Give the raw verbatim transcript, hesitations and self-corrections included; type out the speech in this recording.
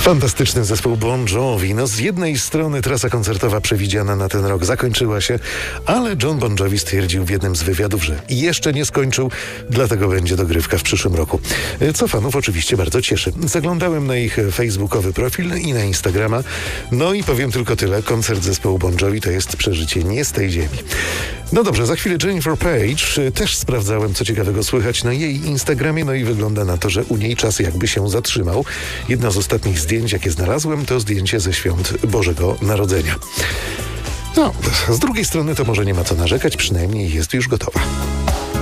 Fantastyczny zespół Bon Jovi. No z jednej strony trasa koncertowa przewidziana na ten rok zakończyła się, ale John Bon Jovi stwierdził w jednym z wywiadów, że jeszcze nie skończył, dlatego będzie dogrywka w przyszłym roku. Co fanów oczywiście bardzo cieszy. Zaglądałem na ich facebookowy profil i na Instagrama. No i powiem tylko tyle. Koncert zespołu Bon Jovi to jest przeżycie nie z tej ziemi. No dobrze, za chwilę Jennifer Page. Też sprawdzałem, co ciekawego słychać na jej Instagramie. No i wygląda na to, że u niej czas jakby się zatrzymał. Jedno z ostatnich zdjęć, jakie znalazłem, to zdjęcie ze świąt Bożego Narodzenia. No, z drugiej strony to może nie ma co narzekać, przynajmniej jest już gotowa.